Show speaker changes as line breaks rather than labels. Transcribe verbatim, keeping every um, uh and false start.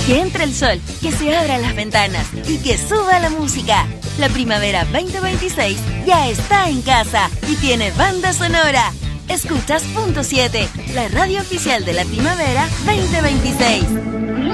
Que entre el sol, que se abran las ventanas y que suba la música. La primavera veinte veintiséis ya está en casa y tiene banda sonora. Escuchas Punto siete, la radio oficial de la primavera veinte veintiséis.